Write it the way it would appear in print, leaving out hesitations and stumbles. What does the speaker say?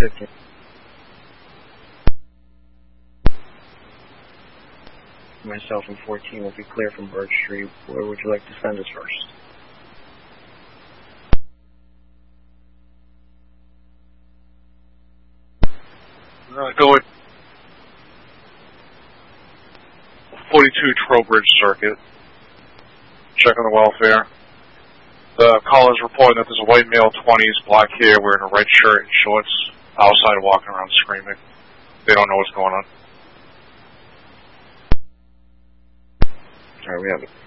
15. Myself and 14 will be clear from Birch Street. Where would you like to send us first? Go at 42 Trowbridge Circuit. Check on the welfare. The caller's reporting that there's a white male, 20s, black hair, wearing a red shirt and shorts, outside walking around screaming. They don't know what's going on. Alright, we have it.